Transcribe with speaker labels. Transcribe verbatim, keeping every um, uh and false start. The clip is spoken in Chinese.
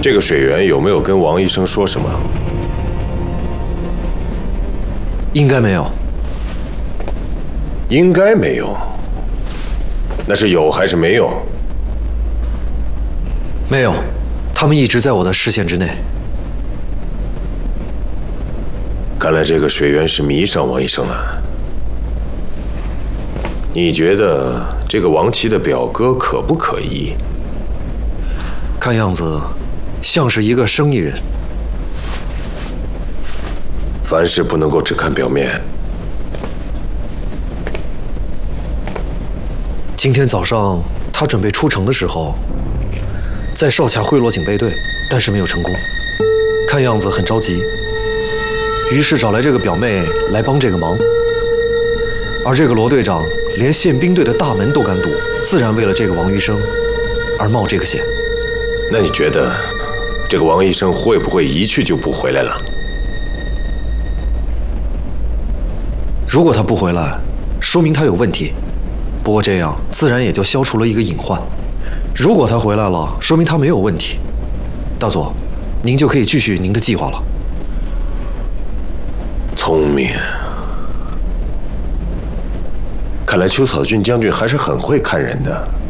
Speaker 1: 这个水源有没有跟王医生说什么？
Speaker 2: 应该没有。
Speaker 1: 应该没有。那是有还是没有？
Speaker 2: 没有，他们一直在我的视线之内。
Speaker 1: 看来这个水源是迷上王医生了。你觉得这个王琦的表哥可不可疑？
Speaker 2: 看样子像是一个生意人。
Speaker 1: 凡事不能够只看表面。
Speaker 2: 今天早上他准备出城的时候，在少卡贿赂警备队，但是没有成功，看样子很着急，于是找来这个表妹来帮这个忙。而这个罗队长连宪兵队的大门都敢堵，自然为了这个王医生而冒这个险。
Speaker 1: 那你觉得这个王医生会不会一去就不回来了？
Speaker 2: 如果他不回来，说明他有问题。不过这样自然也就消除了一个隐患。如果他回来了，说明他没有问题。大佐，您就可以继续您的计划了。
Speaker 1: 聪明。看来邱草俊将军还是很会看人的。